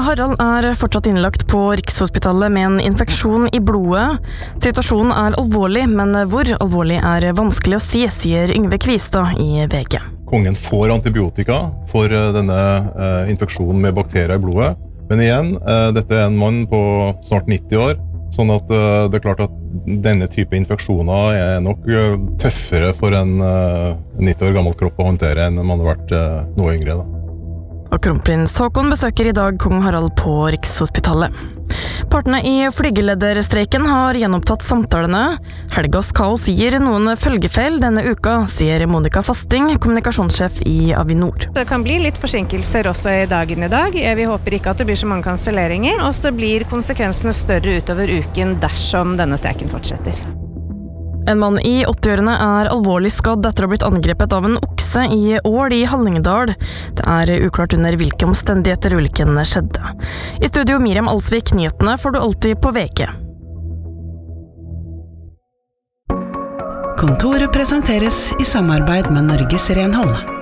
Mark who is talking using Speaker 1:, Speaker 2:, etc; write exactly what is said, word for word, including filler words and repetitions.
Speaker 1: Harald er fortsatt innlagt på Rikshospitalet med en infeksjon i blodet. Situasjonen er alvorlig, men hvor alvorlig er vanskelig å si, sier Yngve Kvistad i V G.
Speaker 2: Kongen får antibiotika for denne eh, infeksjonen med bakterier i blodet. Men igjen, eh, dette er en mann på snart nitti år, sånn at eh, det er klart at denne type infeksjoner er nok eh, tøffere for en eh, nitti år gammel kropp å håndtere enn man har vært eh, noe yngre. Da.
Speaker 1: Og kronprins Haakon besøker i dag kong Harald på Rikshospitalet. Partene i flygelederstreiken har gjenopptatt samtalene. Helgas kaos gir noen følgefeil denne uka, sier Monica Fasting, kommunikasjonssjef i Avinor.
Speaker 3: Det kan bli litt forsinkelser også i dagen i dag. Vi håper ikke at det blir så mange kanselleringer, og så blir konsekvensene større utover uken dersom denne streiken fortsetter.
Speaker 1: En mann i åttiårene er alvorlig skadd etter å ha blitt angrepet av en okse i Ål i Hallingdal. Det er uklart under hvilke omstendigheter ulykken skjedde. I studio Miriam Alsvik, nyhetene får du alltid på V G.
Speaker 4: Kontoret presenteres i samarbeid med Norges Renhold.